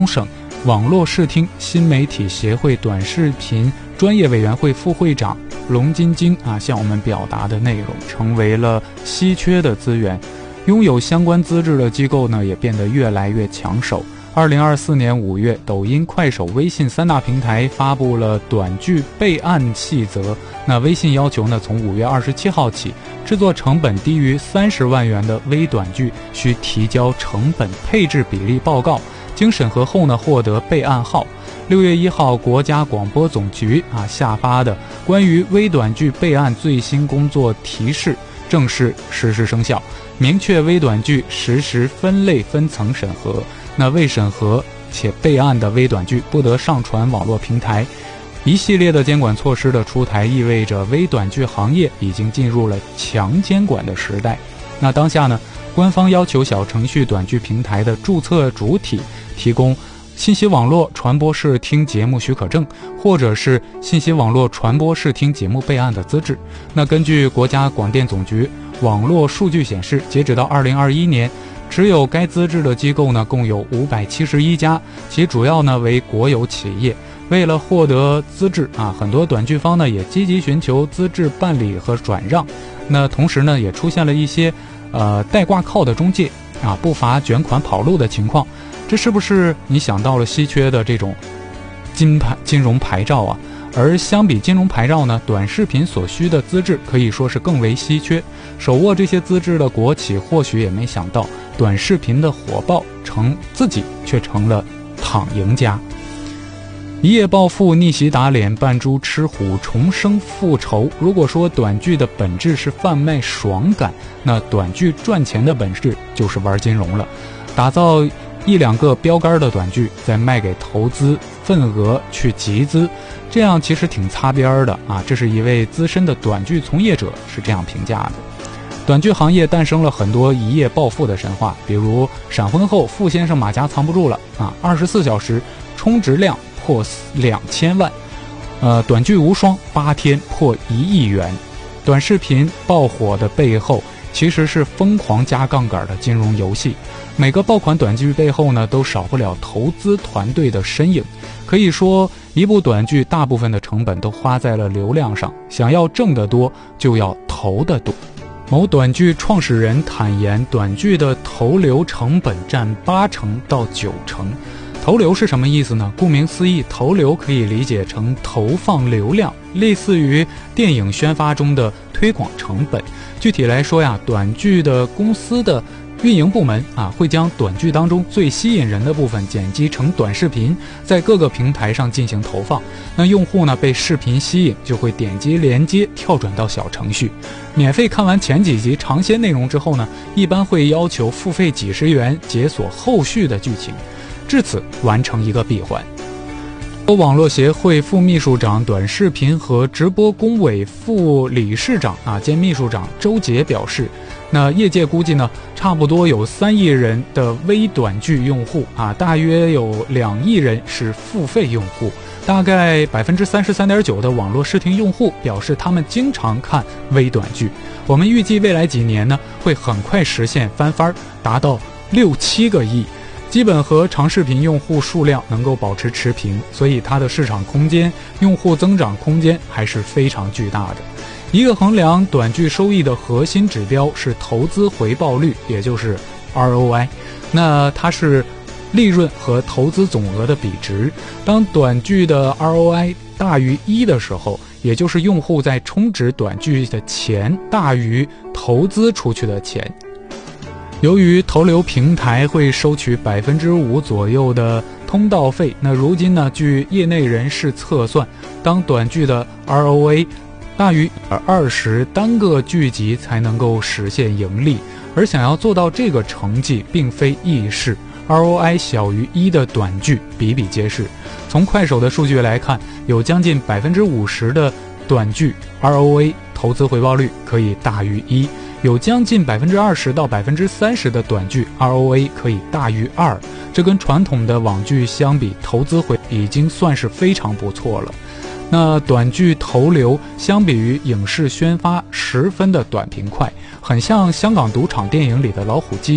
省网络视听新媒体协会短视频专业委员会副会长龙晶晶向我们表达的内容，成为了稀缺的资源。拥有相关资质的机构呢，也变得越来越抢手。2024年5月，抖音、快手、微信3大平台发布了短剧备案细则。那微信要求呢，从5月27号起，制作成本低于30万元的微短剧需提交成本配置比例报告，经审核后呢，获得备案号。6月1号，国家广播总局下发的关于微短剧备案最新工作提示正式实施生效，明确微短剧实时分类分层审核。那未审核且备案的微短剧不得上传网络平台。一系列的监管措施的出台，意味着微短剧行业已经进入了强监管的时代。那当下呢，官方要求小程序短剧平台的注册主体提供信息网络传播视听节目许可证，或者是信息网络传播视听节目备案的资质。那根据国家广电总局网络数据显示，截止到2021年，持有该资质的机构呢，共有571家，其主要呢为国有企业。为了获得资质很多短剧方呢也积极寻求资质办理和转让。那同时呢，也出现了一些带挂靠的中介不乏卷款跑路的情况。这是不是你想到了稀缺的这种金融牌照而相比金融牌照呢，短视频所需的资质可以说是更为稀缺。手握这些资质的国企或许也没想到，短视频的火爆自己却成了躺赢家。一夜暴富，逆袭打脸，扮猪吃虎，重生复仇。如果说短剧的本质是贩卖爽感，那短剧赚钱的本质就是玩金融了。打造1-2个标杆的短剧，再卖给投资份额去集资，这样其实挺擦边的这是一位资深的短剧从业者是这样评价的。短剧行业诞生了很多一夜暴富的神话，比如闪婚后傅先生马甲藏不住了24小时充值量破2000万，短剧无双8天破1亿元。短视频爆火的背后其实是疯狂加杠杆的金融游戏。每个爆款短剧背后呢，都少不了投资团队的身影。可以说，一部短剧大部分的成本都花在了流量上，想要挣得多，就要投得多。某短剧创始人坦言，短剧的投流成本占80%到90%。投流是什么意思呢？顾名思义，投流可以理解成投放流量，类似于电影宣发中的推广成本。具体来说短剧的公司的运营部门会将短剧当中最吸引人的部分剪辑成短视频，在各个平台上进行投放。那用户呢被视频吸引，就会点击连接跳转到小程序，免费看完前几集尝鲜内容之后呢，一般会要求付费几十元解锁后续的剧情，至此完成一个闭环。网络协会副秘书长、短视频和直播工委副理事长兼秘书长周杰表示，那业界估计呢，差不多有3亿人的微短剧用户大约有2亿人是付费用户，大概33.9%的网络视听用户表示他们经常看微短剧。我们预计未来几年呢，会很快实现翻番，达到6-7个亿。基本和长视频用户数量能够保持持平，所以它的市场空间、用户增长空间还是非常巨大的。一个衡量短剧收益的核心指标是投资回报率，也就是 ROI。那它是利润和投资总额的比值。当短剧的 ROI 大于1的时候，也就是用户在充值短剧的钱大于投资出去的钱。由于投流平台会收取5%左右的通道费，那如今呢，据业内人士测算，当短剧的 ROA 大于20单个剧集才能够实现盈利，而想要做到这个成绩并非易事。ROI 小于1的短剧比比皆是。从快手的数据来看，有将近50%的短剧 ROA 投资回报率可以大于1，有将近20%到30%的短剧 ROA 可以大于2，这跟传统的网剧相比，投资回已经算是非常不错了。那短剧投流相比于影视宣发十分的短平快，很像香港赌场电影里的老虎机。